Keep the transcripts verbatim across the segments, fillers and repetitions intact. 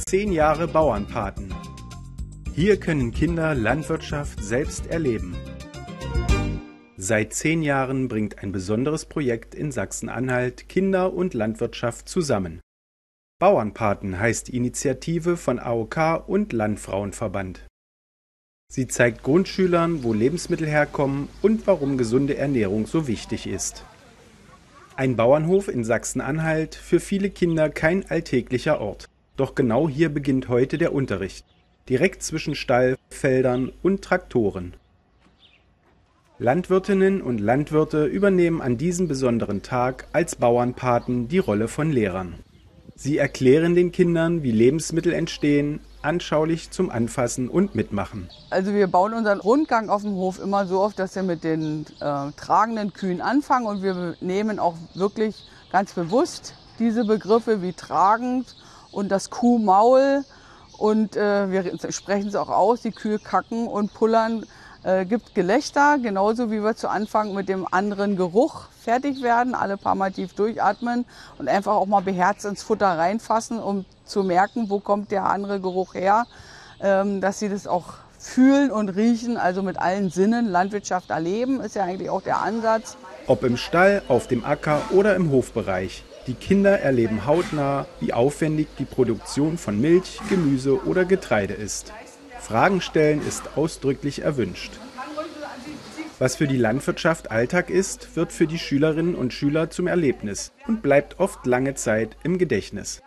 Zehn Jahre Bauernpaten. Hier können Kinder Landwirtschaft selbst erleben. Seit zehn Jahren bringt ein besonderes Projekt in Sachsen-Anhalt Kinder und Landwirtschaft zusammen. Bauernpaten heißt die Initiative von A O K und Landfrauenverband. Sie zeigt Grundschülern, wo Lebensmittel herkommen und warum gesunde Ernährung so wichtig ist. Ein Bauernhof in Sachsen-Anhalt, für viele Kinder kein alltäglicher Ort. Doch genau hier beginnt heute der Unterricht, direkt zwischen Stall, Feldern und Traktoren. Landwirtinnen und Landwirte übernehmen an diesem besonderen Tag als Bauernpaten die Rolle von Lehrern. Sie erklären den Kindern, wie Lebensmittel entstehen, anschaulich zum Anfassen und Mitmachen. Also wir bauen unseren Rundgang auf dem Hof immer so auf, dass wir mit den äh, tragenden Kühen anfangen und wir nehmen auch wirklich ganz bewusst diese Begriffe wie tragend und das Kuhmaul und äh, wir sprechen es auch aus, die Kühe kacken und pullern. Äh, gibt Gelächter, genauso wie wir zu Anfang mit dem anderen Geruch fertig werden, alle paar Mal tief durchatmen und einfach auch mal beherzt ins Futter reinfassen, um zu merken, wo kommt der andere Geruch her, ähm, dass sie das auch fühlen und riechen, also mit allen Sinnen Landwirtschaft erleben, ist ja eigentlich auch der Ansatz. Ob im Stall, auf dem Acker oder im Hofbereich, die Kinder erleben hautnah, wie aufwendig die Produktion von Milch, Gemüse oder Getreide ist. Fragen stellen ist ausdrücklich erwünscht. Was für die Landwirtschaft Alltag ist, wird für die Schülerinnen und Schüler zum Erlebnis und bleibt oft lange Zeit im Gedächtnis.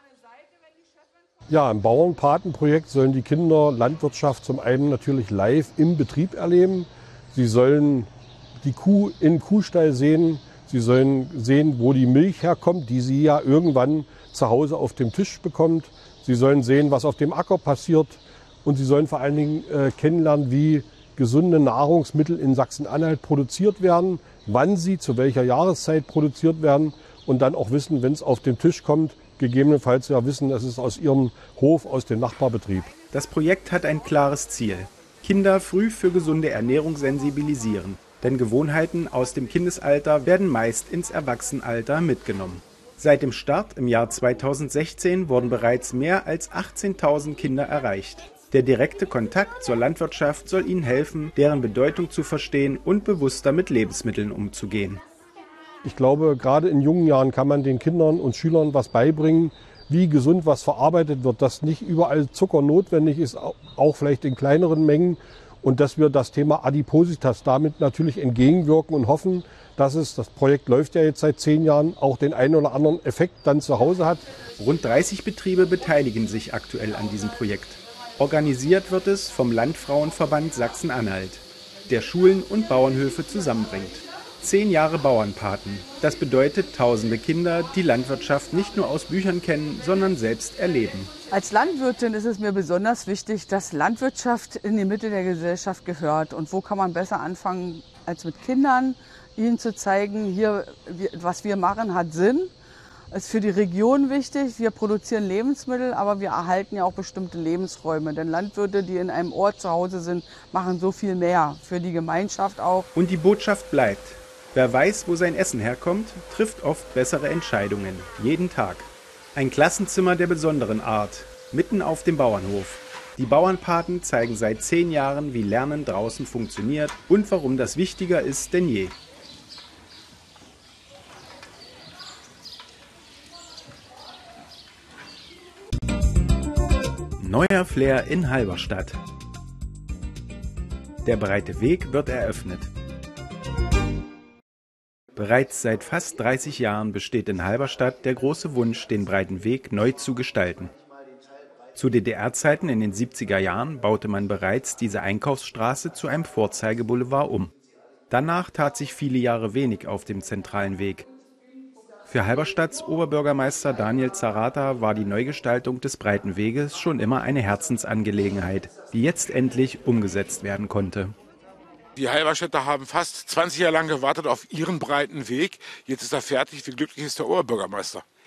Ja, im Bauernpatenprojekt sollen die Kinder Landwirtschaft zum einen natürlich live im Betrieb erleben. Sie sollen die Kuh im Kuhstall sehen. Sie sollen sehen, wo die Milch herkommt, die sie ja irgendwann zu Hause auf dem Tisch bekommt. Sie sollen sehen, was auf dem Acker passiert. Und sie sollen vor allen Dingen äh, kennenlernen, wie gesunde Nahrungsmittel in Sachsen-Anhalt produziert werden, wann sie zu welcher Jahreszeit produziert werden und dann auch wissen, wenn es auf den Tisch kommt, gegebenenfalls ja wissen, es ist aus ihrem Hof, aus dem Nachbarbetrieb. Das Projekt hat ein klares Ziel: Kinder früh für gesunde Ernährung sensibilisieren. Denn Gewohnheiten aus dem Kindesalter werden meist ins Erwachsenenalter mitgenommen. Seit dem Start im Jahr zweitausendsechzehn wurden bereits mehr als achtzehntausend Kinder erreicht. Der direkte Kontakt zur Landwirtschaft soll ihnen helfen, deren Bedeutung zu verstehen und bewusster mit Lebensmitteln umzugehen. Ich glaube, gerade in jungen Jahren kann man den Kindern und Schülern was beibringen, wie gesund was verarbeitet wird, dass nicht überall Zucker notwendig ist, auch vielleicht in kleineren Mengen. Und dass wir das Thema Adipositas damit natürlich entgegenwirken und hoffen, dass es, das Projekt läuft ja jetzt seit zehn Jahren, auch den einen oder anderen Effekt dann zu Hause hat. Rund dreißig Betriebe beteiligen sich aktuell an diesem Projekt. Organisiert wird es vom Landfrauenverband Sachsen-Anhalt, der Schulen und Bauernhöfe zusammenbringt. Zehn Jahre Bauernpaten. Das bedeutet tausende Kinder, die Landwirtschaft nicht nur aus Büchern kennen, sondern selbst erleben. Als Landwirtin ist es mir besonders wichtig, dass Landwirtschaft in die Mitte der Gesellschaft gehört. Und wo kann man besser anfangen als mit Kindern, ihnen zu zeigen, hier, was wir machen, hat Sinn. Ist für die Region wichtig. Wir produzieren Lebensmittel, aber wir erhalten ja auch bestimmte Lebensräume. Denn Landwirte, die in einem Ort zu Hause sind, machen so viel mehr für die Gemeinschaft auch. Und die Botschaft bleibt: Wer weiß, wo sein Essen herkommt, trifft oft bessere Entscheidungen. Jeden Tag. Ein Klassenzimmer der besonderen Art, mitten auf dem Bauernhof. Die Bauernpaten zeigen seit zehn Jahren, wie Lernen draußen funktioniert und warum das wichtiger ist denn je. Neuer Flair in Halberstadt. Der breite Weg wird eröffnet. Bereits seit fast dreißig Jahren besteht in Halberstadt der große Wunsch, den breiten Weg neu zu gestalten. Zu D D R-Zeiten in den siebziger Jahren baute man bereits diese Einkaufsstraße zu einem Vorzeigeboulevard um. Danach tat sich viele Jahre wenig auf dem zentralen Weg. Für Halberstadts Oberbürgermeister Daniel Zarata war die Neugestaltung des breiten Weges schon immer eine Herzensangelegenheit, die jetzt endlich umgesetzt werden konnte. Die Halberstädter haben fast zwanzig Jahre lang gewartet auf ihren breiten Weg. Jetzt ist er fertig. Wie glücklich ist der Oberbürgermeister?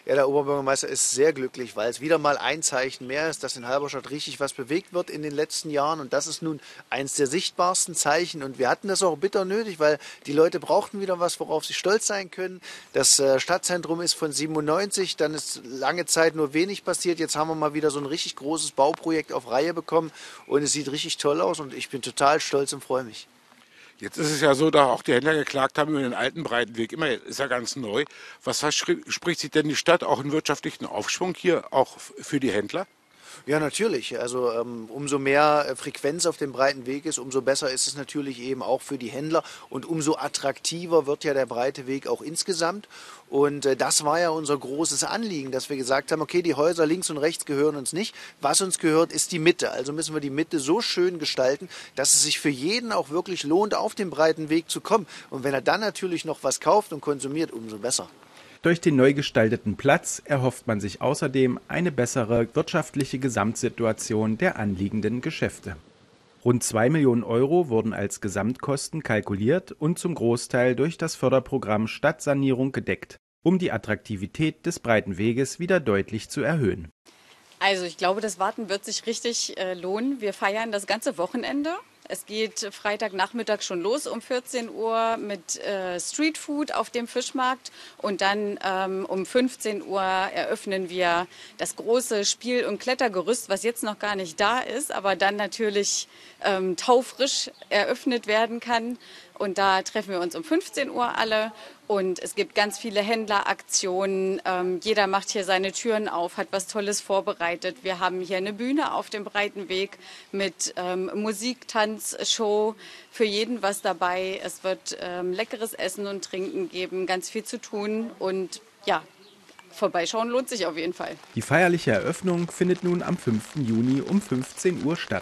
Ja, der Oberbürgermeister ist sehr glücklich, weil es wieder mal ein Zeichen mehr ist, dass in Halberstadt richtig was bewegt wird in den letzten Jahren. Und das ist nun eins der sichtbarsten Zeichen. Und wir hatten das auch bitter nötig, weil die Leute brauchten wieder was, worauf sie stolz sein können. Das Stadtzentrum ist von siebenundneunzig, dann ist lange Zeit nur wenig passiert. Jetzt haben wir mal wieder so ein richtig großes Bauprojekt auf Reihe bekommen. Und es sieht richtig toll aus und ich bin total stolz und freue mich. Jetzt ist es ja so, da auch die Händler geklagt haben über den alten Breitenweg. Immer ist ja ganz neu. Was verspricht sich denn die Stadt auch einen wirtschaftlichen Aufschwung hier auch für die Händler? Ja, natürlich. Also ähm, umso mehr Frequenz auf dem breiten Weg ist, umso besser ist es natürlich eben auch für die Händler und umso attraktiver wird ja der breite Weg auch insgesamt. Und äh, das war ja unser großes Anliegen, dass wir gesagt haben, okay, die Häuser links und rechts gehören uns nicht. Was uns gehört, ist die Mitte. Also müssen wir die Mitte so schön gestalten, dass es sich für jeden auch wirklich lohnt, auf den breiten Weg zu kommen. Und wenn er dann natürlich noch was kauft und konsumiert, umso besser. Durch den neu gestalteten Platz erhofft man sich außerdem eine bessere wirtschaftliche Gesamtsituation der anliegenden Geschäfte. Rund zwei Millionen Euro wurden als Gesamtkosten kalkuliert und zum Großteil durch das Förderprogramm Stadtsanierung gedeckt, um die Attraktivität des breiten Weges wieder deutlich zu erhöhen. Also ich glaube, das Warten wird sich richtig äh, lohnen. Wir feiern das ganze Wochenende. Es geht Freitagnachmittag schon los um vierzehn Uhr mit äh, Streetfood auf dem Fischmarkt und dann ähm, um fünfzehn Uhr eröffnen wir das große Spiel- und Klettergerüst, was jetzt noch gar nicht da ist, aber dann natürlich ähm, taufrisch eröffnet werden kann. Und da treffen wir uns um fünfzehn Uhr alle und es gibt ganz viele Händleraktionen. Ähm, jeder macht hier seine Türen auf, hat was Tolles vorbereitet. Wir haben hier eine Bühne auf dem breiten Weg mit ähm, Musik, Tanz, Show, für jeden was dabei. Es wird ähm, leckeres Essen und Trinken geben, ganz viel zu tun und ja, vorbeischauen lohnt sich auf jeden Fall. Die feierliche Eröffnung findet nun am fünften Juni um fünfzehn Uhr statt.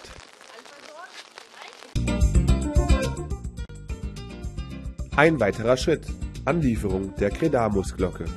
Ein weiterer Schritt: Anlieferung der Credamus-Glocke.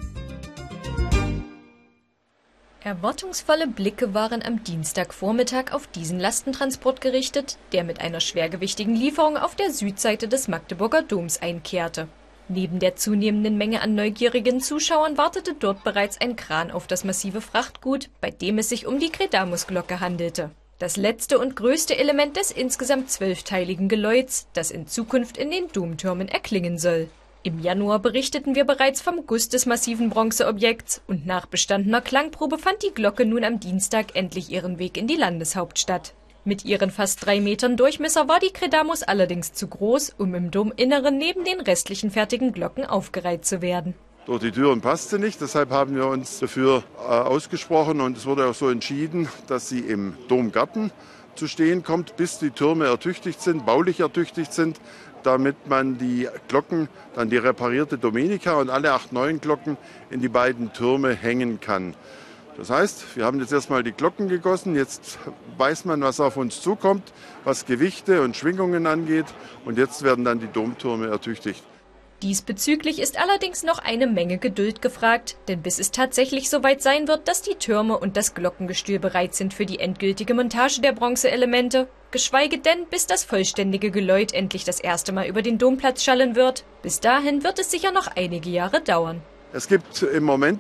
Erwartungsvolle Blicke waren am Dienstagvormittag auf diesen Lastentransport gerichtet, der mit einer schwergewichtigen Lieferung auf der Südseite des Magdeburger Doms einkehrte. Neben der zunehmenden Menge an neugierigen Zuschauern wartete dort bereits ein Kran auf das massive Frachtgut, bei dem es sich um die Credamus-Glocke handelte. Das letzte und größte Element des insgesamt zwölfteiligen Geläuts, das in Zukunft in den Domtürmen erklingen soll. Im Januar berichteten wir bereits vom Guss des massiven Bronzeobjekts und nach bestandener Klangprobe fand die Glocke nun am Dienstag endlich ihren Weg in die Landeshauptstadt. Mit ihren fast drei Metern Durchmesser war die Credamus allerdings zu groß, um im Dominneren neben den restlichen fertigen Glocken aufgereiht zu werden. Durch die Türen passt sie nicht, deshalb haben wir uns dafür äh, ausgesprochen und es wurde auch so entschieden, dass sie im Domgarten zu stehen kommt, bis die Türme ertüchtigt sind, baulich ertüchtigt sind, damit man die Glocken, dann die reparierte Domenica und alle acht neuen Glocken in die beiden Türme hängen kann. Das heißt, wir haben jetzt erstmal die Glocken gegossen, jetzt weiß man, was auf uns zukommt, was Gewichte und Schwingungen angeht und jetzt werden dann die Domtürme ertüchtigt. Diesbezüglich ist allerdings noch eine Menge Geduld gefragt, denn bis es tatsächlich soweit sein wird, dass die Türme und das Glockengestühl bereit sind für die endgültige Montage der Bronzeelemente, geschweige denn, bis das vollständige Geläut endlich das erste Mal über den Domplatz schallen wird, bis dahin wird es sicher noch einige Jahre dauern. Es gibt im Moment